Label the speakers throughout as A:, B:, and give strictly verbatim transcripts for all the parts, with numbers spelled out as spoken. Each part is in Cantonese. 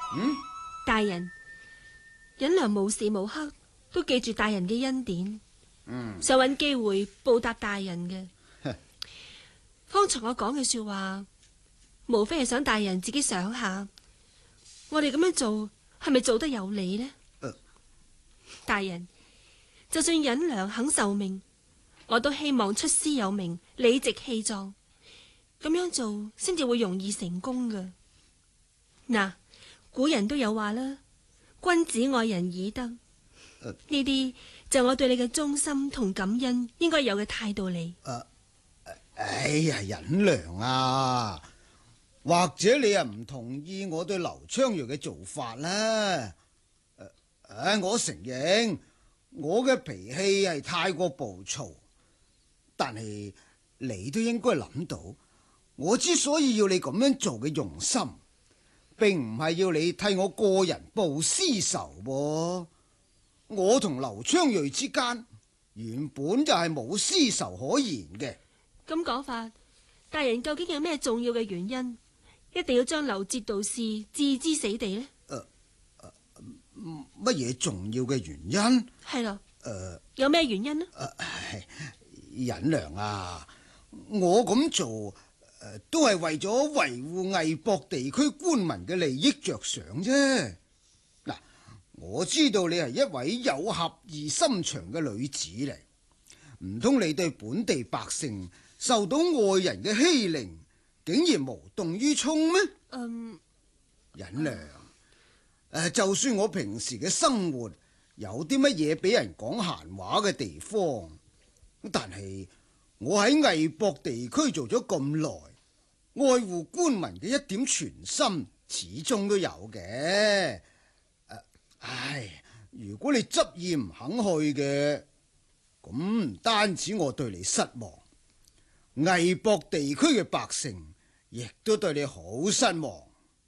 A: 嗯，
B: 大人，忍良無時無刻都記住大人嘅恩典，
A: 嗯，
B: 想揾機會報答大人嘅。方才我講嘅說話，無非係想大人自己想下，我哋咁樣做係咪做得有理呢？
A: 呃、
B: 大人，就算忍良肯受命，我都希望出師有名，理直氣壯，咁樣做先至會容易成功㗎。嗱，古人都有話啦，君子愛人以德，呢啲、呃、就我對你嘅忠心同感恩應該有嘅態度嚟。
A: 呃哎呀，忍良啊，或者你又唔同意我對劉昌銳嘅做法啦？誒、呃，我承認我嘅脾氣係太過暴躁，但係你都應該諗到，我之所以要你咁樣做嘅用心，並唔係要你替我個人報私仇噃。我同劉昌銳之間原本就係冇私仇可言嘅。
B: 咁講法，大人究竟有咩重要嘅原因，一定要將劉節度使置之死地呢？
A: 誒誒，乜嘢重要嘅原因？
B: 係咯。
A: 誒、呃，
B: 有咩原因呢？
A: 誒、呃，忍良啊，我咁做誒、呃，都係為咗維護魏博地區官民嘅利益着想啫。嗱，我知道你係一位有俠義心腸嘅女子嚟，唔通你對本地百姓受到外人嘅欺凌，竟然無動於衷咩？
B: 嗯，
A: 忍良，誒、呃，就算我平時嘅生活有啲乜嘢俾人講閒話嘅地方，但係我喺魏博地區做咗咁耐，愛護官民嘅一點全心始終都有嘅。誒、呃，唉，如果你執意唔肯去嘅，咁唔單止我對你失望，魏博地區嘅百姓亦都對你好失望。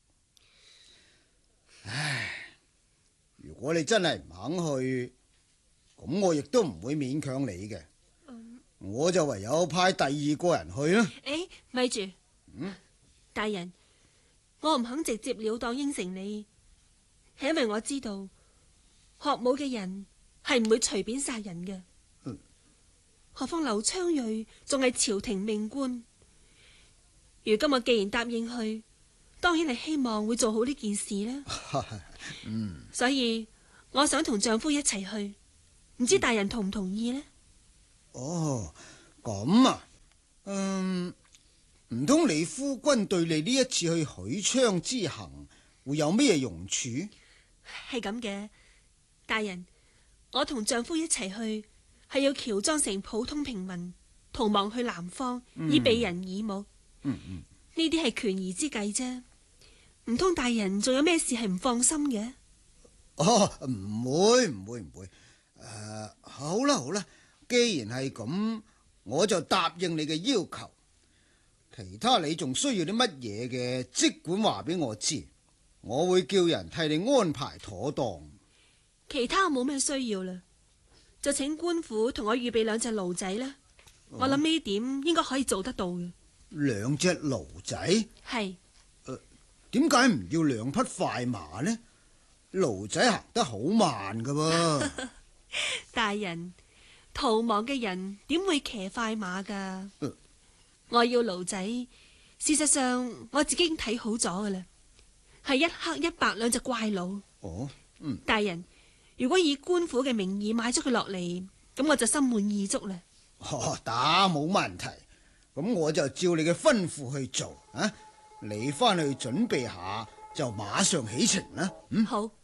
A: 唉，如果你真係唔肯去，咁我亦都唔會勉強你嘅。嗯、我就唯有派第二個人去啦。
B: 誒，咪住，
A: 嗯，
B: 大人，我唔肯直接了當應承你，係因為我知道學武嘅人係唔會隨便殺人嘅。
A: 嗯、
B: 何況劉昌銳仲係朝廷命官，如今我既然答應去，當然係希望會做好呢件事啦。
A: 嗯，
B: 所以我想同丈夫一齊去，唔知大人同唔同意呢？
A: 哦，咁啊，嗯，唔通你夫君對你呢一次去許昌之行會有咩用處？
B: 係咁嘅，大人，我同丈夫一齊去係要喬裝成普通平民，逃亡去南方，嗯、以避人耳目。
A: 嗯嗯，
B: 呢啲係權宜之計啫。唔通大人仲有咩事係唔放心嘅？
A: 哦，唔會唔會唔會。誒、呃，好啦好啦，既然係咁，我就答應你嘅要求。其他你仲需要啲乜嘢嘅，即管話俾我知，我會叫人替你安排妥當。
B: 其他冇咩需要啦，就請官府同我預備兩隻驢仔啦。哦、我諗呢點應該可以做得到嘅。
A: 兩隻驢仔？
B: 係。
A: 點解唔要兩匹快馬呢？驢仔行得好慢噶噃。
B: 大人，逃亡嘅人點會騎快馬噶？呃、我要驢仔，事實上我自己已經睇好咗噶啦，係一黑一白兩隻怪佬。
A: 哦，嗯，
B: 大人，如果以官府嘅名義買咗佢落嚟，咁我就心滿意足啦。
A: 哦，打冇問題，咁我就照你嘅吩咐去做啊！你翻去準備下，就馬上起程啦。嗯，
B: 好。